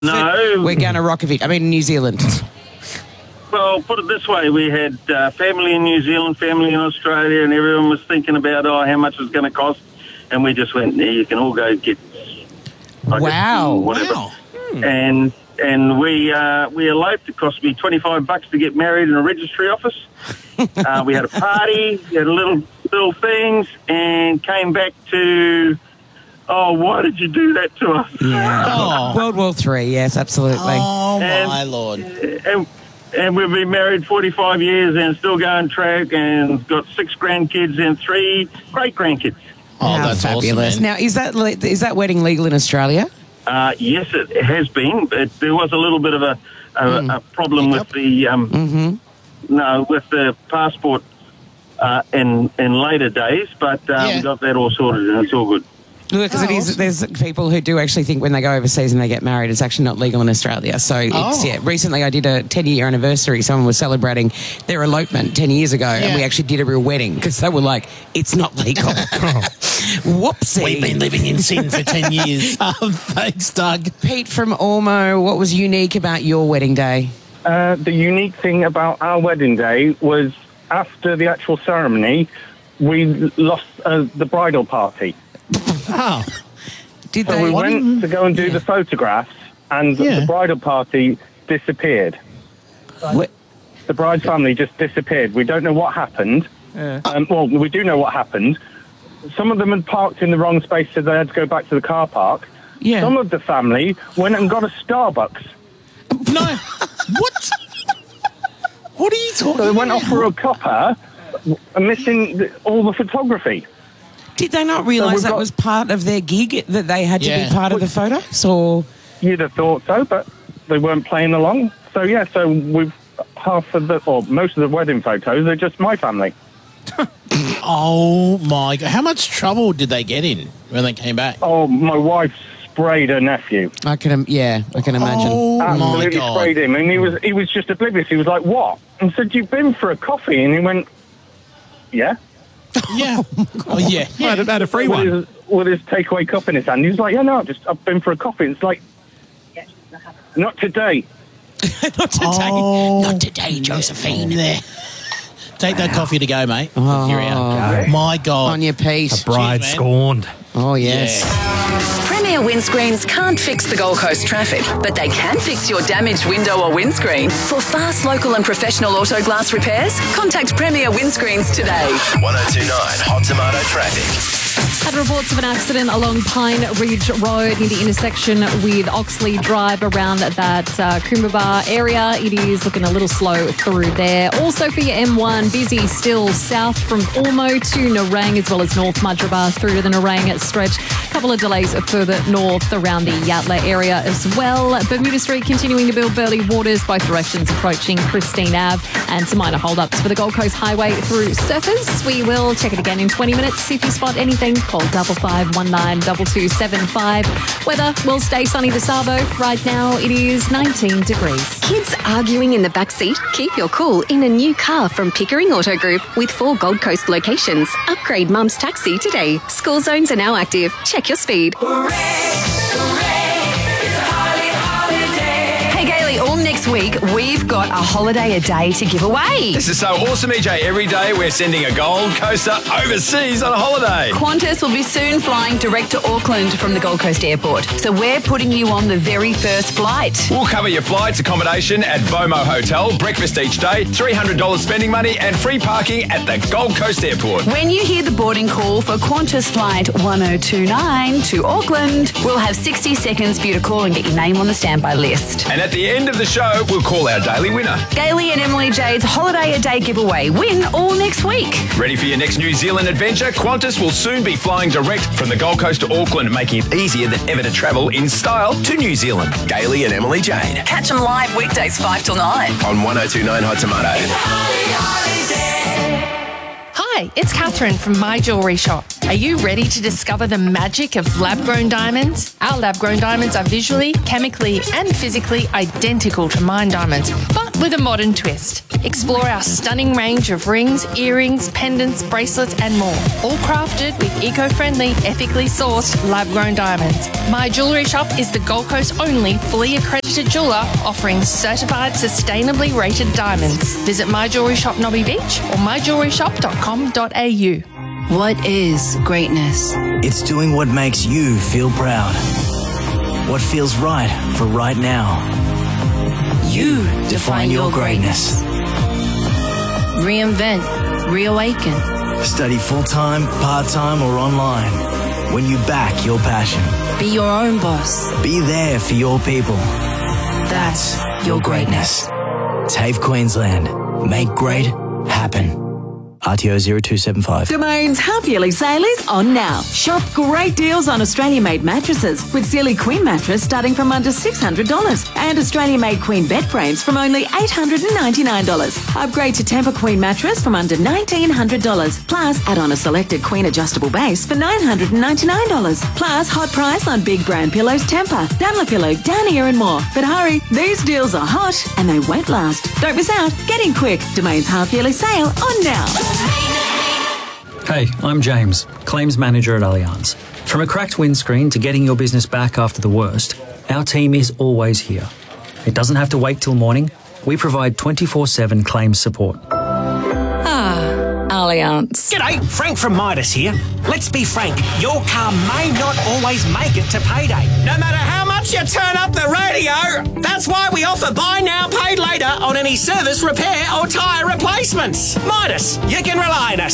No. We're going to Rockefeller. I mean, New Zealand. Well, put it this way. We had family in New Zealand, family in Australia, and everyone was thinking about, how much it was going to cost. And we just went, you can all go get... Wow. Whatever. Wow. And we eloped. It cost me $25 to get married in a registry office. We had a party, we had little things, and came back to... Oh, why did you do that to us? Yeah. Oh. World War III, yes, absolutely. Oh, And- my Lord. And we've been married 45 years and still going track and got 6 grandkids and 3 great-grandkids. Oh, How that's fabulous. awesome, man. Now, is that wedding legal in Australia? Yes, it has been. But there was a little bit of a problem with the with the passport in later days, but we got that all sorted and it's all good. Because awesome. there's people who do actually think when they go overseas and they get married, it's actually not legal in Australia. So recently I did a 10-year anniversary. Someone was celebrating their elopement 10 years ago, and we actually did a real wedding because they were like, it's not legal. Whoopsie. We've been living in sin for 10 years. Thanks, Doug. Pete from Ormo, what was unique about your wedding day? The unique thing about our wedding day was after the actual ceremony, we lost the bridal party. Oh. Did So they? we went to go and do the photographs, and the bridal party disappeared. What? The bride's family just disappeared. We don't know what happened. Well, we do know what happened. Some of them had parked in the wrong space, so they had to go back to the car park. Yeah. Some of the family went and got a Starbucks. No. What? What are you talking So they went about? off for a copper, missing all the photography. Did they not realise we've that got- was part of their gig, that they had to Yeah. be part of the photos? Or You'd have thought so, but they weren't playing along. So, so we've most of the wedding photos are just my family. Oh, my God. How much trouble did they get in when they came back? Oh, my wife sprayed her nephew. I can imagine. Oh, my Absolutely God. sprayed him. And he was just oblivious. He was like, what? And said, you've been for a coffee? And he went, yeah. Yeah. Oh, yeah. About a free one. With his takeaway cup in his hand. He was like, yeah, no, I've been for a coffee. It's like, not today. Not today. Oh. Not today, Josephine. There. Take that coffee to go, mate. Oh. You're out. My God. On your Pete. Bride Cheers, man. scorned. Oh, yes. Premier Windscreens can't fix the Gold Coast traffic, but they can fix your damaged window or windscreen. For fast, local and professional auto glass repairs, contact Premier Windscreens today. 1029 Hot Tomato Traffic. Had reports of an accident along Pine Ridge Road near the intersection with Oxley Drive around that Coomba area. It is looking a little slow through there. Also for your M1, busy still south from Ormo to Nerang as well as North Madraba through to the Nerang stretch. A couple of delays further north around the Yatla area as well. Bermuda Street continuing to build Burley Waters, both directions approaching Christine Ave, and some minor hold-ups for the Gold Coast Highway through Surfers. We will check it again in 20 minutes. If you spot anything, call 5519 2275. Weather will stay sunny to Savo. Right now it is 19 degrees. Kids arguing in the back seat? Keep your cool in a new car from Pickering Auto Group with 4 Gold Coast locations. Upgrade Mum's Taxi today. School zones are now active. Check your speed. Hey, Gailey, all next week, we've got a holiday a day to give away. This is so awesome, EJ. Every day we're sending a Gold Coaster overseas on a holiday. Qantas will be soon flying direct to Auckland from the Gold Coast Airport. So we're putting you on the very first flight. We'll cover your flights, accommodation at Vomo Hotel, breakfast each day, $300 spending money and free parking at the Gold Coast Airport. When you hear the boarding call for Qantas Flight 1029 to Auckland, we'll have 60 seconds for you to call and get your name on the standby list. And at the end of the show, we'll call our daily winner. Gailey and Emily Jade's Holiday a Day giveaway. Win all next week. Ready for your next New Zealand adventure? Qantas will soon be flying direct from the Gold Coast to Auckland, making it easier than ever to travel in style to New Zealand. Gailey and Emily Jade. Catch them live weekdays 5 till 9. On 1029 Hot Tomato. Hi, Hi, it's Catherine from My Jewellery Shop. Are you ready to discover the magic of lab-grown diamonds? Our lab-grown diamonds are visually, chemically and physically identical to mine diamonds, but with a modern twist. Explore our stunning range of rings, earrings, pendants, bracelets and more, all crafted with eco-friendly, ethically sourced lab-grown diamonds. My Jewellery Shop is the Gold Coast only fully accredited jeweller offering certified sustainably rated diamonds. Visit My Jewellery Shop Nobby Beach or myjewelleryshop.com.au. What is greatness? It's doing what makes you feel proud. What feels right for right now. You define your greatness. Reinvent, reawaken. Study full-time, part-time or online. When you back your passion. Be your own boss. Be there for your people. That's your greatness. TAFE Queensland. Make great happen. RTO 0275. Domain's half-yearly sale is on now. Shop great deals on Australian-made mattresses with Sealy Queen mattress starting from under $600 and Australian-made Queen bed frames from only $899. Upgrade to Tempur Queen mattress from under $1,900. Plus, add on a selected Queen adjustable base for $999. Plus, hot price on big brand pillows Tempur, Dunlopillow, Downier and more. But hurry, these deals are hot and they won't last. Don't miss out. Get in quick. Domain's half-yearly sale on now. Hey, I'm James, Claims Manager at Allianz. From a cracked windscreen to getting your business back after the worst, our team is always here. It doesn't have to wait till morning. We provide 24/7 claims support. Allianz. G'day, Frank from Midas here. Let's be frank, your car may not always make it to payday. No matter how much you turn up the radio, that's why we offer buy now, pay later on any service, repair or tyre replacements. Midas, you can rely on us.